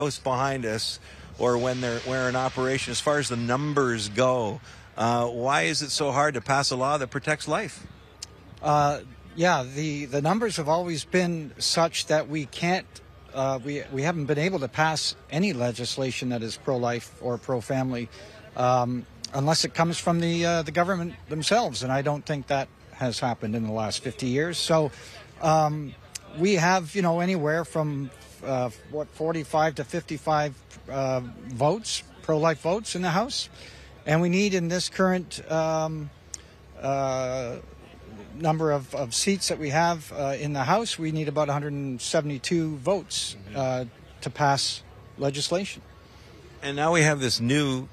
House behind us, or when we're in operation, as far as the numbers go, why is it so hard to pass a law that protects life? The numbers have always been such that we can't, we haven't been able to pass any legislation that is pro-life or pro-family unless it comes from the government themselves, and I don't think that has happened in the last 50 years. So we have, anywhere from 45 to 55 votes, pro-life votes in the House, and we need in this current number of seats that we have in the House, we need about 172 votes to pass legislation. And now we have this new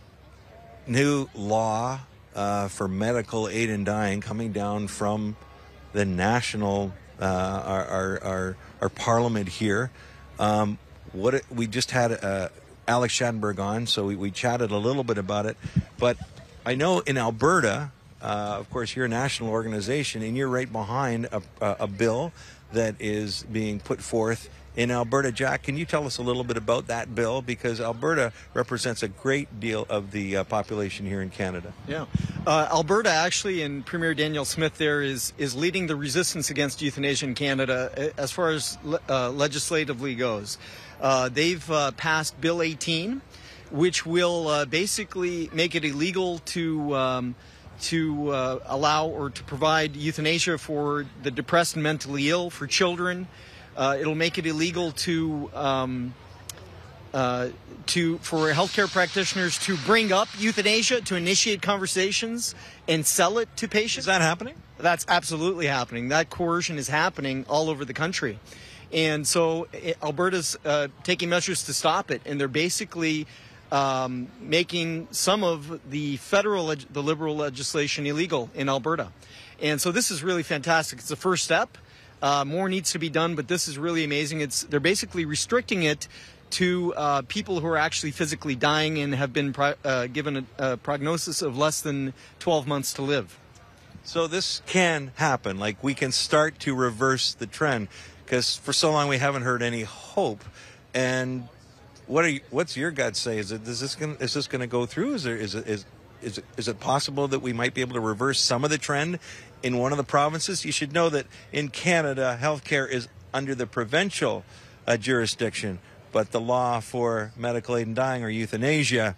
law for medical aid in dying coming down from the national our parliament here. We just had Alex Schadenberg on, so we chatted a little bit about it. But I know in Alberta, of course, you're a national organization, and you're right behind a bill that is being put forth in Alberta. Jack, can you tell us a little bit about that bill? Because Alberta represents a great deal of the population here in Canada. Yeah. Alberta actually, and Premier Danielle Smith there is leading the resistance against euthanasia in Canada as far as legislatively goes. They've passed Bill 18, which will basically make it illegal to allow or to provide euthanasia for the depressed and mentally ill, for children. It'll make it illegal for healthcare practitioners to bring up euthanasia, to initiate conversations and sell it to patients. Is that happening? That's absolutely happening. That coercion is happening all over the country. And so Alberta's taking measures to stop it, and they're basically making some of the the Liberal legislation illegal in Alberta. And so this is really fantastic. It's the first step. More needs to be done, but this is really amazing. They're basically restricting it to people who are actually physically dying and have been given a prognosis of less than 12 months to live. So this can happen. Like, we can start to reverse the trend, because for so long we haven't heard any hope. And what's your gut say? Is this going to go through? Is it possible that we might be able to reverse some of the trend in one of the provinces? You should know that in Canada, healthcare is under the provincial jurisdiction, but the law for medical aid in dying, or euthanasia,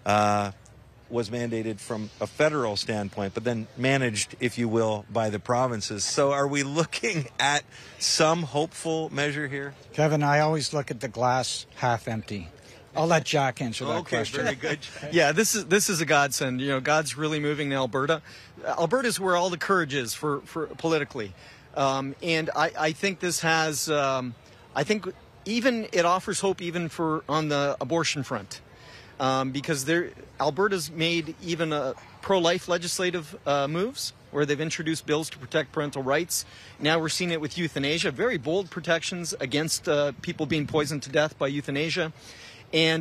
was mandated from a federal standpoint, but then managed, if you will, by the provinces. So are we looking at some hopeful measure here? Kevin, I always look at the glass half empty. I'll let Jack answer that question. Okay, very good. Yeah, this is a godsend. God's really moving in Alberta. Alberta is where all the courage is for politically, and I think this has. I think even it offers hope even for on the abortion front, because Alberta's made even pro-life legislative moves where they've introduced bills to protect parental rights. Now we're seeing it with euthanasia, very bold protections against people being poisoned to death by euthanasia. And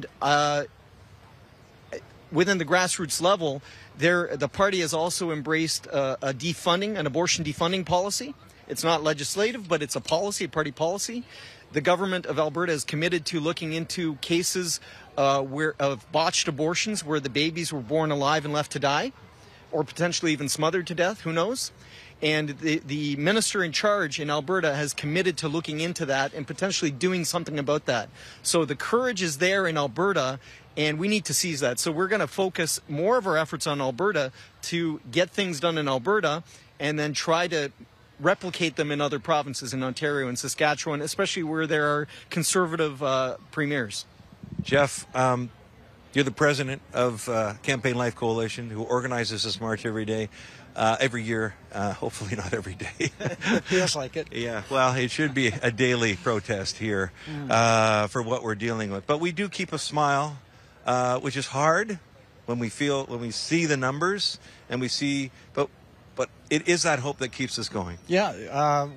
within the grassroots level, the party has also embraced an abortion defunding policy. It's not legislative, but it's a policy, a party policy. The government of Alberta is committed to looking into cases of botched abortions where the babies were born alive and left to die, or potentially even smothered to death, who knows? And the minister in charge in Alberta has committed to looking into that and potentially doing something about that. So the courage is there in Alberta, and we need to seize that. So we're going to focus more of our efforts on Alberta to get things done in Alberta, and then try to replicate them in other provinces, in Ontario and Saskatchewan, especially where there are conservative premiers. Jeff, you're the president of Campaign Life Coalition, who organizes this march every day. Every year, hopefully not every day. Feels like it. Yeah, well, it should be a daily protest here for what we're dealing with. But we do keep a smile, which is hard when we see the numbers, and we see, but it is that hope that keeps us going. Yeah,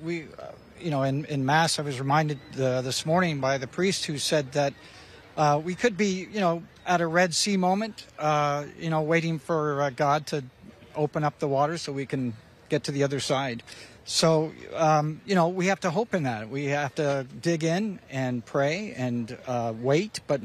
in Mass, I was reminded this morning by the priest who said that we could be, at a Red Sea moment, waiting for God to open up the water so we can get to the other side. So, we have to hope in that. We have to dig in and pray and wait, but